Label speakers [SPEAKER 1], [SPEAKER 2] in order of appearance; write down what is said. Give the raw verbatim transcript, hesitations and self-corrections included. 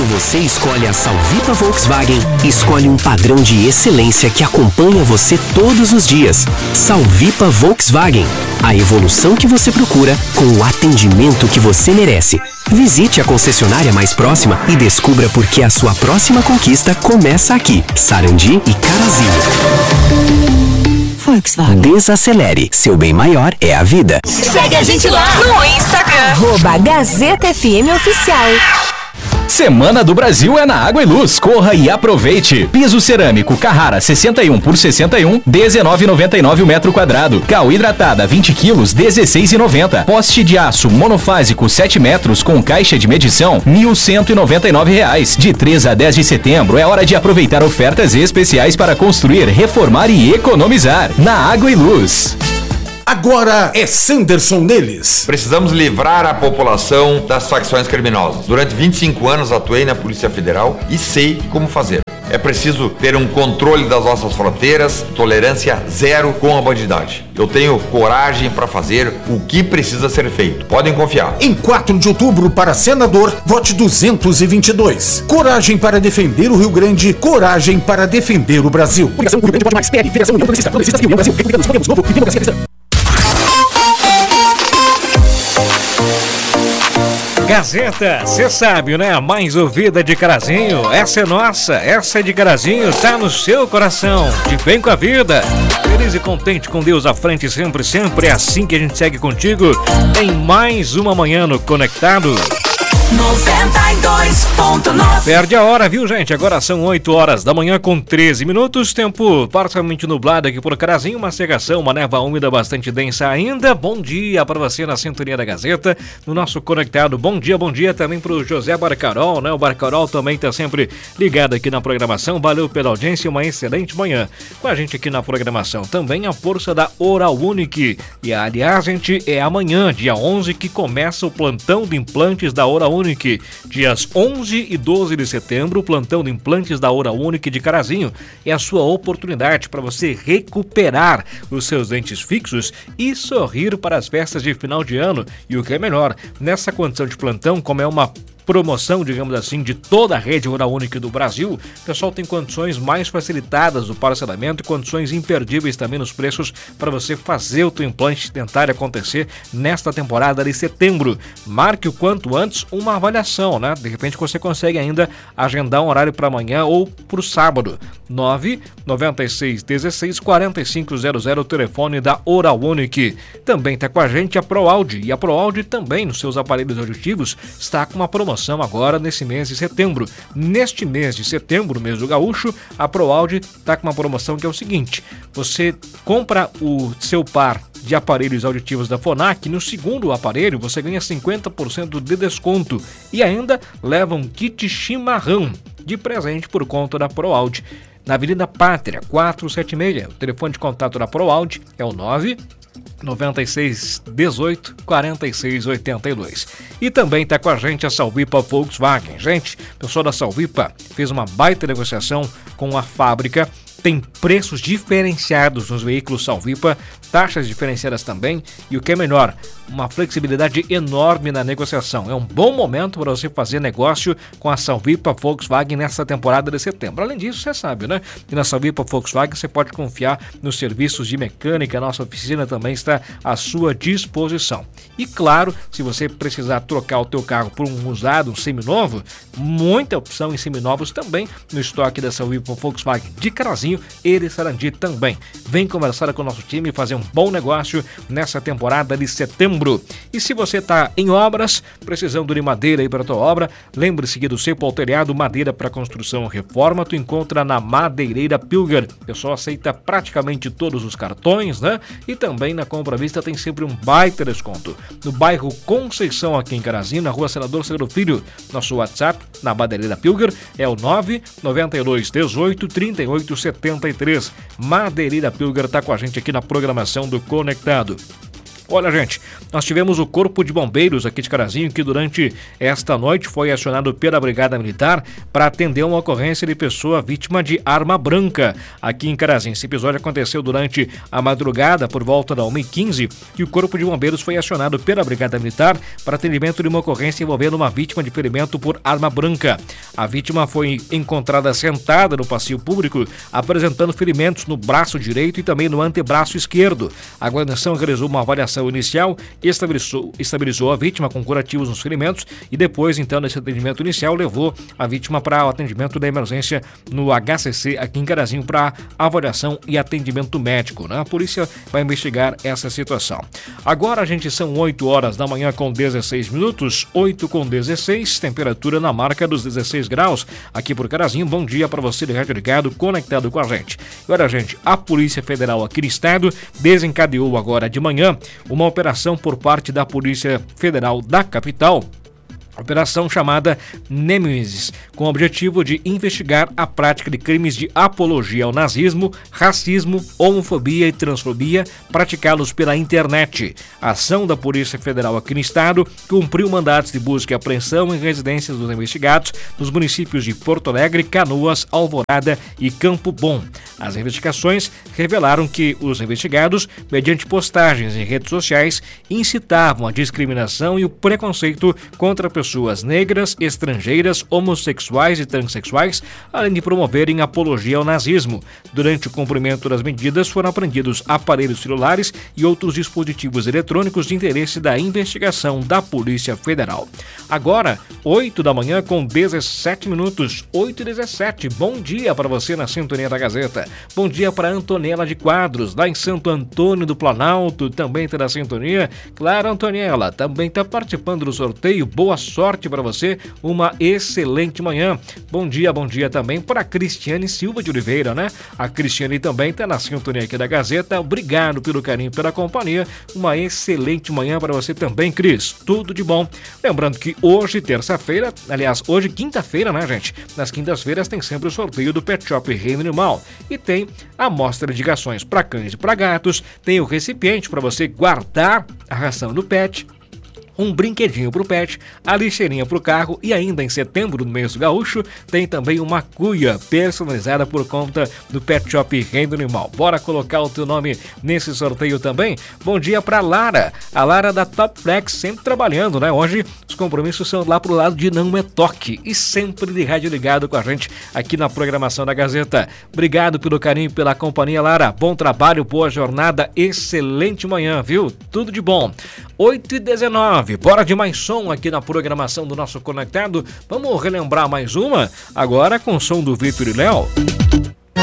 [SPEAKER 1] Quando você escolhe a Salvipa Volkswagen, escolhe um padrão de excelência que acompanha você todos os dias. Salvipa Volkswagen, a evolução que você procura com o atendimento que você merece. Visite a concessionária mais próxima e descubra por que a sua próxima conquista começa aqui. Sarandi e Carazinho.
[SPEAKER 2] Volkswagen.
[SPEAKER 1] Desacelere, seu bem maior é a vida.
[SPEAKER 2] Segue a gente lá no Instagram, arroba Gazeta F M Oficial.
[SPEAKER 3] Semana do Brasil é na Água e Luz. Corra e aproveite. Piso cerâmico Carrara sessenta e um por sessenta e um, dezenove reais e noventa e nove centavos o metro quadrado. Cal hidratada vinte quilos, dezesseis reais e noventa centavos. Poste de aço monofásico sete metros com caixa de medição, mil cento e noventa e nove reais. De três a dez de setembro é hora de aproveitar ofertas especiais para construir, reformar e economizar. Na Água e Luz.
[SPEAKER 4] Agora é Sanderson neles.
[SPEAKER 5] Precisamos livrar a população das facções criminosas. Durante vinte e cinco anos atuei na Polícia Federal e sei como fazer. É preciso ter um controle das nossas fronteiras, tolerância zero com a bandidagem. Eu tenho coragem para fazer o que precisa ser feito. Podem confiar.
[SPEAKER 4] Em quatro de outubro, para senador, vote duzentos e vinte e dois. Coragem para defender o Rio Grande, coragem para defender o Brasil. Coligação Rio Grande Pode Mais, P L, Federação União Progressista, Progressistas e União Brasil, Republicanos, Podemos, Novo e Democracia Cristã.
[SPEAKER 6] Gazeta, cê sabe, né? A mais ouvida de Carazinho. Essa é nossa, essa é de Carazinho, tá no seu coração. De bem com a vida. Feliz e contente com Deus à frente sempre, sempre. É assim que a gente segue contigo em mais uma manhã no Conectado.
[SPEAKER 2] noventa e dois ponto nove.
[SPEAKER 6] Perde a hora, viu, gente? Agora são oito horas da manhã com treze minutos. Tempo parcialmente nublado aqui por Carazinho. Uma secação, uma névoa úmida bastante densa ainda. Bom dia para você na sintonia da Gazeta, no nosso Conectado. Bom dia, bom dia também pro José Barcarol, né? O Barcarol também tá sempre ligado aqui na programação. Valeu pela audiência, uma excelente manhã com a gente aqui na programação. Também a força da Oral Unique. E aliás, gente, é amanhã, dia onze, que começa o plantão de implantes da Oral Unique. Dias onze e doze de setembro, o plantão de implantes da Oral Unique de Carazinho é a sua oportunidade para você recuperar os seus dentes fixos e sorrir para as festas de final de ano. E o que é melhor, nessa condição de plantão, como é uma promoção, digamos assim, de toda a rede Oral Unique do Brasil, o pessoal tem condições mais facilitadas do parcelamento e condições imperdíveis também nos preços para você fazer o teu implante dentário acontecer nesta temporada de setembro. Marque o quanto antes uma avaliação, né? De repente você consegue ainda agendar um horário para amanhã ou para o sábado. nove nove seis um seis quatro cinco zero zero, o telefone da Oral Unique. Também está com a gente a ProAudio, e a ProAudio também nos seus aparelhos auditivos está com uma promoção agora nesse mês de setembro. Neste mês de setembro, mês do gaúcho, a ProAudio está com uma promoção que é o seguinte: você compra o seu par de aparelhos auditivos da Fonac, no segundo aparelho você ganha cinquenta por cento de desconto e ainda leva um kit chimarrão de presente por conta da ProAudio. Na Avenida Pátria, quatrocentos e setenta e seis, o telefone de contato da ProAudio é o nove nove seis um oito quatro seis oito dois. E também está com a gente a Salvipa Volkswagen. Gente, o pessoal da Salvipa fez uma baita negociação com a fábrica, tem preços diferenciados nos veículos Salvipa, taxas diferenciadas também, e o que é melhor, uma flexibilidade enorme na negociação. É um bom momento para você fazer negócio com a Salvipa Volkswagen nessa temporada de setembro. Além disso, você sabe, né? Que na Salvipa Volkswagen você pode confiar nos serviços de mecânica. A nossa oficina também está à sua disposição. E claro, se você precisar trocar o teu carro por um usado, um seminovo, muita opção em seminovos também no estoque da Salvipa Volkswagen de Carazinho e de Sarandi também. Vem conversar com o nosso time e fazer um bom negócio nessa temporada de setembro. E se você está em obras, precisando de madeira aí para a tua obra, lembre-se que do Cepo ao Telhado, madeira para construção ou reforma, tu encontra na Madeireira Pilger. O pessoal aceita praticamente todos os cartões, né? E também na compra à vista tem sempre um baita desconto. No bairro Conceição, aqui em Carazinho, na rua Senador Cedro Filho. Nosso WhatsApp na Madeireira Pilger é o nove nove dois um oito três oito sete três. Madeireira Pilger está com a gente aqui na programação do Conectado. Olha, gente, nós tivemos o Corpo de Bombeiros aqui de Carazinho, que durante esta noite foi acionado pela Brigada Militar para atender uma ocorrência de pessoa vítima de arma branca aqui em Carazinho. Esse episódio aconteceu durante a madrugada, por volta da uma e quinze, e o Corpo de Bombeiros foi acionado pela Brigada Militar para atendimento de uma ocorrência envolvendo uma vítima de ferimento por arma branca. A vítima foi encontrada sentada no passeio público, apresentando ferimentos no braço direito e também no antebraço esquerdo. A guarnição realizou uma avaliação inicial, estabilizou, estabilizou a vítima com curativos nos ferimentos e depois, então, nesse atendimento inicial, levou a vítima para o atendimento da emergência no H C C aqui em Carazinho para avaliação e atendimento médico, né? A polícia vai investigar essa situação. Agora, gente, são oito horas da manhã com dezesseis minutos, oito com dezesseis, temperatura na marca dos dezesseis graus aqui por Carazinho. Bom dia para você de rádio ligado, conectado com a gente. E olha, gente, a Polícia Federal aqui no estado desencadeou agora de manhã uma operação por parte da Polícia Federal da capital, operação chamada Nêmesis, com o objetivo de investigar a prática de crimes de apologia ao nazismo, racismo, homofobia e transfobia praticados pela internet. A ação da Polícia Federal aqui no estado cumpriu mandados de busca e apreensão em residências dos investigados nos municípios de Porto Alegre, Canoas, Alvorada e Campo Bom. As investigações revelaram que os investigados, mediante postagens em redes sociais, incitavam a discriminação e o preconceito contra pessoas pessoas negras, estrangeiras, homossexuais e transexuais, além de promoverem apologia ao nazismo. Durante o cumprimento das medidas, foram apreendidos aparelhos celulares e outros dispositivos eletrônicos de interesse da investigação da Polícia Federal. Agora, oito da manhã com dezessete minutos, oito e dezessete. Bom dia para você na sintonia da Gazeta. Bom dia para Antonella de Quadros, lá em Santo Antônio do Planalto, também está na sintonia. Claro, Antonella, também está participando do sorteio. Boa sorte para você, uma excelente manhã. Bom dia, bom dia também para a Cristiane Silva de Oliveira, né? A Cristiane também está na sintonia aqui da Gazeta. Obrigado pelo carinho, pela companhia. Uma excelente manhã para você também, Cris. Tudo de bom. Lembrando que hoje, terça-feira, aliás, hoje, quinta-feira, né, gente? Nas quintas-feiras tem sempre o sorteio do Pet Shop Reino Animal. E tem a amostra de rações para cães e para gatos. Tem o recipiente para você guardar a ração do pet, um brinquedinho pro pet, a lixeirinha pro carro e ainda em setembro, no mês do gaúcho, tem também uma cuia personalizada por conta do Pet Shop Reino Animal. Bora colocar o teu nome nesse sorteio também? Bom dia pra Lara, a Lara da Top Flex, sempre trabalhando, né? Hoje os compromissos são lá pro lado de Não É Toque e sempre de rádio ligado com a gente aqui na programação da Gazeta. Obrigado pelo carinho, pela companhia, Lara. Bom trabalho, boa jornada, excelente manhã, viu? Tudo de bom. oito e dezenove. Bora de mais som aqui na programação do nosso Conectado. Vamos relembrar mais uma? Agora com o som do Vitor e Léo.